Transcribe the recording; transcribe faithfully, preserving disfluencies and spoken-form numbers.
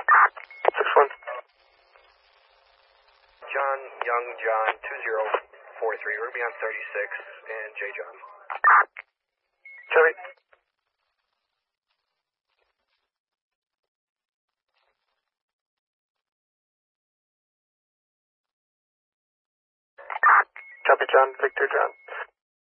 six one. John, Young John, two zero four three, Ruby on thirty-six, and J John. Chevy. Copy, John. Victor, John.